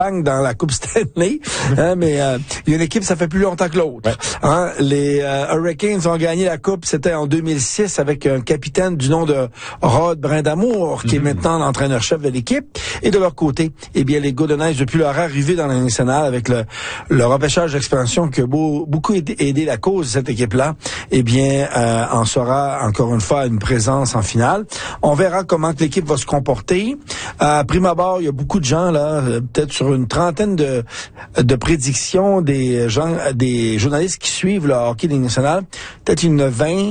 dans la Coupe Stanley, hein, mais il y a une équipe, ça fait plus longtemps que l'autre. Ouais. Hein, les Hurricanes ont gagné la Coupe, c'était en 2006 avec un capitaine du nom de Rod Brindamour, qui est maintenant l'entraîneur-chef de l'équipe. Et de leur côté, eh bien, les Golden Knights, depuis leur arrivée dans la Ligue nationale, avec le repêchage d'expansion qui a beaucoup aidé la cause de cette équipe-là, eh bien, en sera encore une fois une présence en finale. On verra comment que l'équipe va se comporter. À prime abord, il y a beaucoup de gens, là, peut-être sur une trentaine de prédictions des journalistes qui suivent le hockey de la Ligue nationale, peut-être une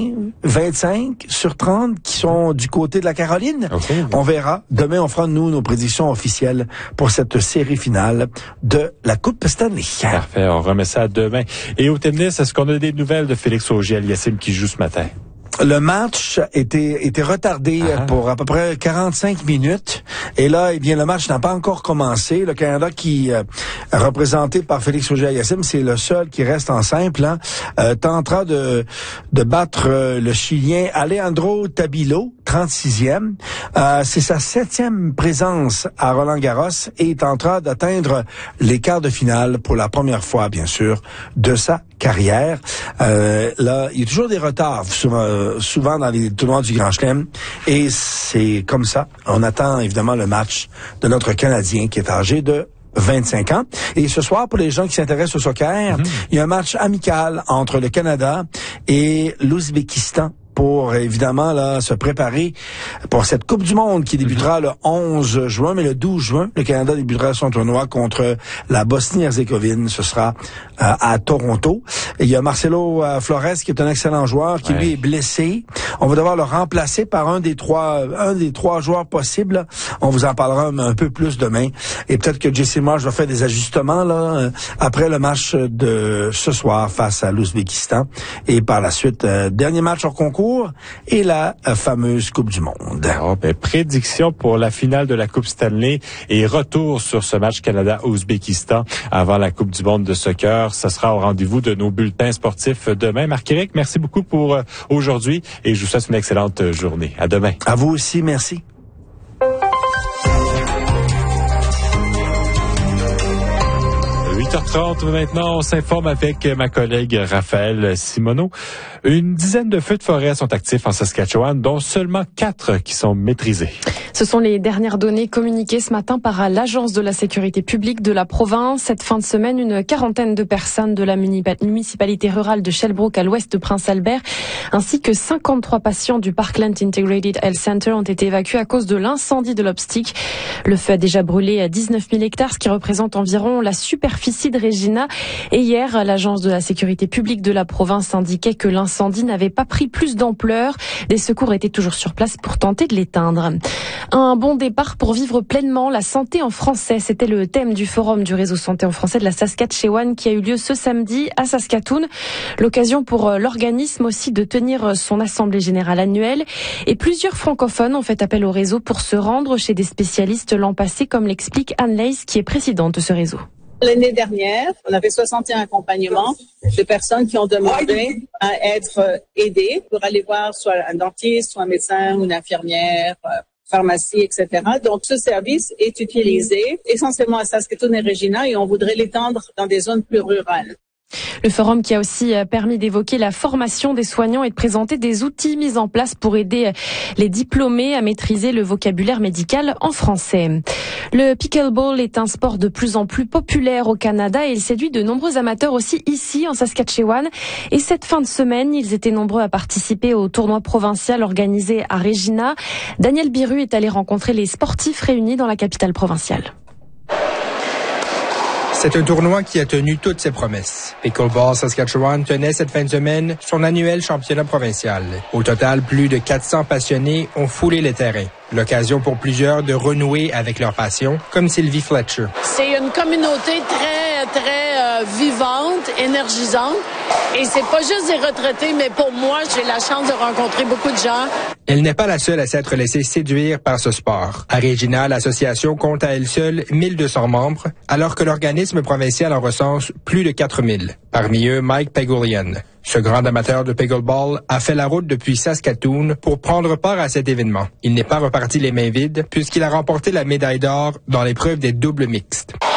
25 sur 30 qui sont du côté de la Caroline. Okay. On verra. Demain, on fera, nous, nos prédictions officielles pour cette série finale de la Coupe Stanley. Parfait, on remet ça demain. Et au tennis, est-ce qu'on a des nouvelles de Félix Auger-Aliassime qui joue ce matin? Le match était retardé pour à peu près 45 minutes. Et là, eh bien, le match n'a pas encore commencé. Le Canada qui représenté par Félix Auger-Aliassime, c'est le seul qui reste en simple, hein, tentera de battre le Chilien Alejandro Tabilo, 36e. C'est sa 7e présence à Roland-Garros et tentera d'atteindre les quarts de finale pour la première fois, bien sûr, de sa carrière. Là, il y a toujours des retards souvent dans les tournois du Grand Chelem et c'est comme ça. On attend évidemment le match de notre Canadien qui est âgé de 25 ans. Et ce soir, pour les gens qui s'intéressent au soccer, il y a un match amical entre le Canada et l'Ouzbékistan pour, évidemment, là, se préparer pour cette Coupe du Monde qui débutera le 11 juin, mais le 12 juin, le Canada débutera son tournoi contre la Bosnie-Herzégovine. Ce sera à Toronto. Et il y a Marcelo Flores, qui est un excellent joueur, qui lui est blessé. On va devoir le remplacer par un des trois joueurs possibles. On vous en parlera un peu plus demain. Et peut-être que Jesse Marsh va faire des ajustements, là, après le match de ce soir face à l'Ouzbékistan. Et par la suite, dernier match hors concours et la fameuse Coupe du Monde. Prédiction pour la finale de la Coupe Stanley et retour sur ce match Canada-Ouzbékistan avant la Coupe du Monde de soccer. Ça sera au rendez-vous de nos bulletins sportifs demain. Marc-Éric, merci beaucoup pour aujourd'hui et je vous souhaite une excellente journée. À demain. À vous aussi, merci. 8h30 maintenant, on s'informe avec ma collègue Raphaël Simoneau. Une dizaine de feux de forêt sont actifs en Saskatchewan, dont seulement 4 qui sont maîtrisés. Ce sont les dernières données communiquées ce matin par l'Agence de la sécurité publique de la province. Cette fin de semaine, une quarantaine de personnes de la municipalité rurale de Shelbrooke à l'ouest de Prince-Albert, ainsi que 53 patients du Parkland Integrated Health Center ont été évacués à cause de l'incendie de l'Obstic. Le feu a déjà brûlé à 19 000 hectares, ce qui représente environ la superficie de Regina. Et hier, l'Agence de la sécurité publique de la province indiquait que l'incendie n'avait pas pris plus d'ampleur. Des secours étaient toujours sur place pour tenter de l'éteindre. Un bon départ pour vivre pleinement la santé en français. C'était le thème du forum du réseau santé en français de la Saskatchewan qui a eu lieu ce samedi à Saskatoon. L'occasion pour l'organisme aussi de tenir son assemblée générale annuelle. Et plusieurs francophones ont fait appel au réseau pour se rendre chez des spécialistes l'an passé, comme l'explique Anne Leys, qui est présidente de ce réseau. L'année dernière, on avait 61 accompagnements de personnes qui ont demandé à être aidées pour aller voir soit un dentiste, soit un médecin ou une infirmière, pharmacie, etc. Donc, ce service est utilisé essentiellement à Saskatoon et Regina et on voudrait l'étendre dans des zones plus rurales. Le forum qui a aussi permis d'évoquer la formation des soignants et de présenter des outils mis en place pour aider les diplômés à maîtriser le vocabulaire médical en français. Le pickleball est un sport de plus en plus populaire au Canada et il séduit de nombreux amateurs aussi ici en Saskatchewan. Et cette fin de semaine, ils étaient nombreux à participer au tournoi provincial organisé à Regina. Daniel Biru est allé rencontrer les sportifs réunis dans la capitale provinciale. C'est un tournoi qui a tenu toutes ses promesses. Pickleball Saskatchewan tenait cette fin de semaine son annuel championnat provincial. Au total, plus de 400 passionnés ont foulé les terrains. L'occasion pour plusieurs de renouer avec leur passion, comme Sylvie Fletcher. C'est une communauté très vivante, énergisante. Et c'est pas juste des retraités, mais pour moi, j'ai la chance de rencontrer beaucoup de gens. Elle n'est pas la seule à s'être laissée séduire par ce sport. À Regina, l'association compte à elle seule 1200 membres, alors que l'organisme provincial en recense plus de 4000. Parmi eux, Mike Pagolian. Ce grand amateur de pickleball a fait la route depuis Saskatoon pour prendre part à cet événement. Il n'est pas reparti les mains vides puisqu'il a remporté la médaille d'or dans l'épreuve des doubles mixtes.